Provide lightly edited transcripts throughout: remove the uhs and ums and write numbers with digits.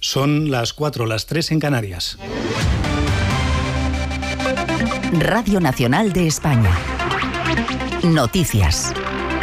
Son las 4, las 3 en Canarias. Radio Nacional de España. Noticias.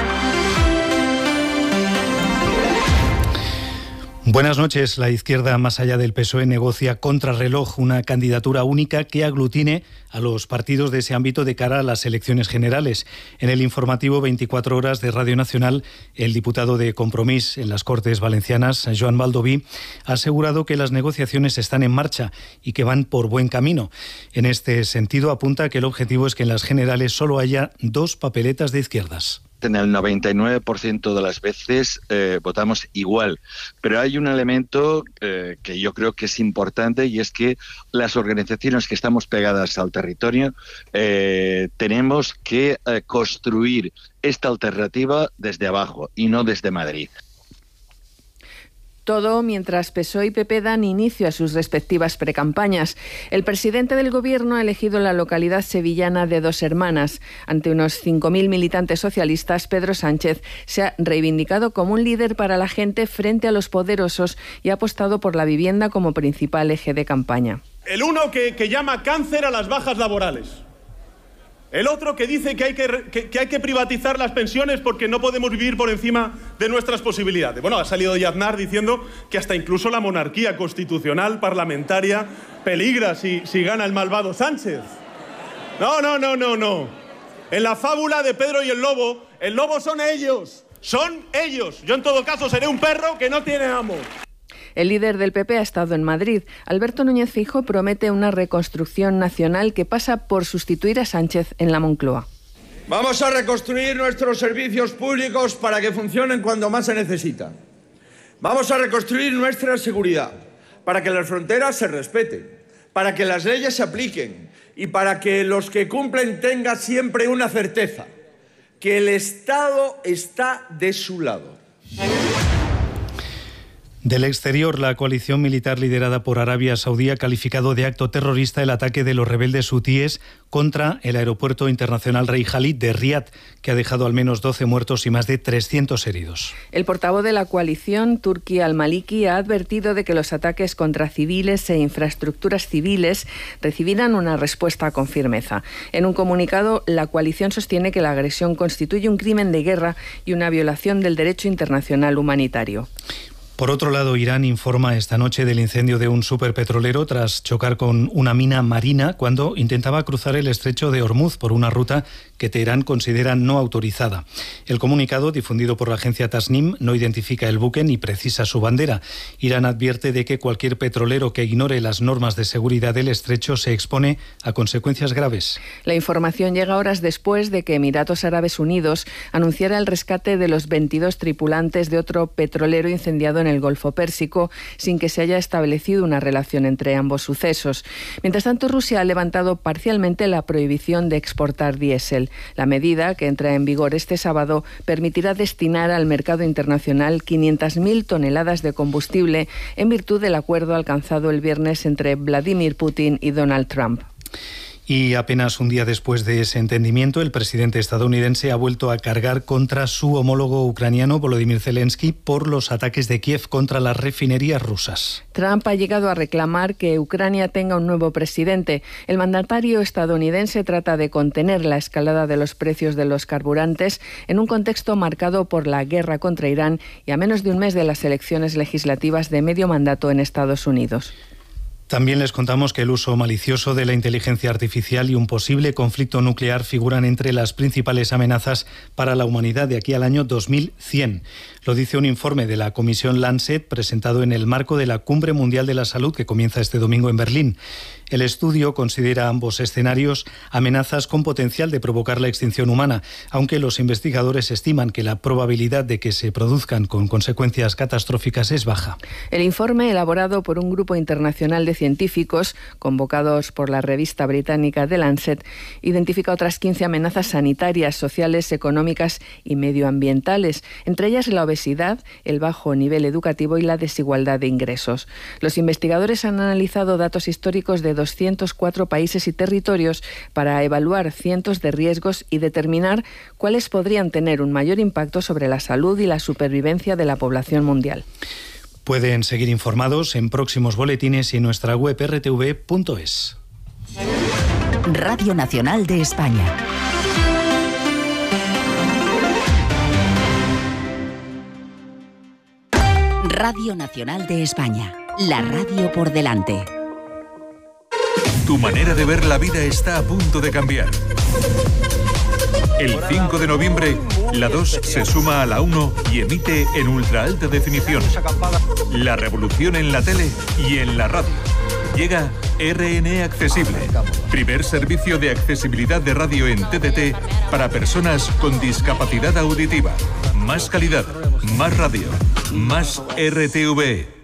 Buenas noches. La izquierda, más allá del PSOE, negocia contrarreloj una candidatura única que aglutine a los partidos de ese ámbito de cara a las elecciones generales. En el informativo 24 horas de Radio Nacional, el diputado de Compromís en las Cortes Valencianas, Joan Baldoví, ha asegurado que las negociaciones están en marcha y que van por buen camino. En este sentido, apunta que el objetivo es que en las generales solo haya 2 papeletas de izquierdas. En el 99% de las veces votamos igual, pero hay un elemento que yo creo que es importante, y es que las organizaciones que estamos pegadas al territorio tenemos que construir esta alternativa desde abajo y no desde Madrid. Todo mientras PSOE y PP dan inicio a sus respectivas precampañas. El presidente del Gobierno ha elegido la localidad sevillana de Dos Hermanas. Ante unos 5.000 militantes socialistas, Pedro Sánchez se ha reivindicado como un líder para la gente frente a los poderosos y ha apostado por la vivienda como principal eje de campaña. El uno que llama cáncer a las bajas laborales. El otro que dice que hay que privatizar las pensiones porque no podemos vivir por encima de nuestras posibilidades. Bueno, ha salido hoy Aznar diciendo que hasta incluso la monarquía constitucional parlamentaria peligra si gana el malvado Sánchez. No. En la fábula de Pedro y el lobo son ellos. Son ellos. Yo en todo caso seré un perro que no tiene amo. El líder del PP ha estado en Madrid. Alberto Núñez Feijóo promete una reconstrucción nacional que pasa por sustituir a Sánchez en la Moncloa. Vamos a reconstruir nuestros servicios públicos para que funcionen cuando más se necesitan. Vamos a reconstruir nuestra seguridad para que las fronteras se respeten, para que las leyes se apliquen y para que los que cumplen tengan siempre una certeza, que el Estado está de su lado. Del exterior, la coalición militar liderada por Arabia Saudí ha calificado de acto terrorista el ataque de los rebeldes hutíes contra el aeropuerto internacional Rey Khalid de Riad, que ha dejado al menos 12 muertos y más de 300 heridos. El portavoz de la coalición, Turki al-Maliki, ha advertido de que los ataques contra civiles e infraestructuras civiles recibirán una respuesta con firmeza. En un comunicado, la coalición sostiene que la agresión constituye un crimen de guerra y una violación del derecho internacional humanitario. Por otro lado, Irán informa esta noche del incendio de un superpetrolero tras chocar con una mina marina cuando intentaba cruzar el estrecho de Hormuz por una ruta que Teherán considera no autorizada. El comunicado, difundido por la agencia Tasnim, no identifica el buque ni precisa su bandera. Irán advierte de que cualquier petrolero que ignore las normas de seguridad del estrecho se expone a consecuencias graves. La información llega horas después de que Emiratos Árabes Unidos anunciara el rescate de los 22 tripulantes de otro petrolero incendiado en el Golfo Pérsico, sin que se haya establecido una relación entre ambos sucesos. Mientras tanto, Rusia ha levantado parcialmente la prohibición de exportar diésel. La medida, que entra en vigor este sábado, permitirá destinar al mercado internacional 500.000 toneladas de combustible en virtud del acuerdo alcanzado el viernes entre Vladimir Putin y Donald Trump. Y apenas un día después de ese entendimiento, el presidente estadounidense ha vuelto a cargar contra su homólogo ucraniano, Volodymyr Zelensky, por los ataques de Kiev contra las refinerías rusas. Trump ha llegado a reclamar que Ucrania tenga un nuevo presidente. El mandatario estadounidense trata de contener la escalada de los precios de los carburantes en un contexto marcado por la guerra contra Irán y a menos de un mes de las elecciones legislativas de medio mandato en Estados Unidos. También les contamos que el uso malicioso de la inteligencia artificial y un posible conflicto nuclear figuran entre las principales amenazas para la humanidad de aquí al año 2100. Lo dice un informe de la Comisión Lancet presentado en el marco de la Cumbre Mundial de la Salud que comienza este domingo en Berlín. El estudio considera ambos escenarios amenazas con potencial de provocar la extinción humana, aunque los investigadores estiman que la probabilidad de que se produzcan con consecuencias catastróficas es baja. El informe, elaborado por un grupo internacional de científicos convocados por la revista británica The Lancet, identifica otras 15 amenazas sanitarias, sociales, económicas y medioambientales, entre ellas la obesidad, el bajo nivel educativo y la desigualdad de ingresos. Los investigadores han analizado datos históricos de 204 países y territorios para evaluar cientos de riesgos y determinar cuáles podrían tener un mayor impacto sobre la salud y la supervivencia de la población mundial. Pueden seguir informados en próximos boletines y en nuestra web rtv.es. Radio Nacional de España. Radio Nacional de España. La radio por delante. Tu manera de ver la vida está a punto de cambiar. El 5 de noviembre, la 2 se suma a la 1 y emite en ultra alta definición. La revolución en la tele y en la radio. Llega RN Accesible, primer servicio de accesibilidad de radio en TDT para personas con discapacidad auditiva. Más calidad, más radio, más RTV.